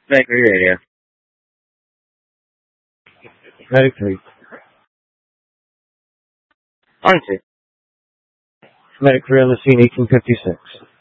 Bakery Radio. Medic 3. On to. Medic 3 on the scene, 1856.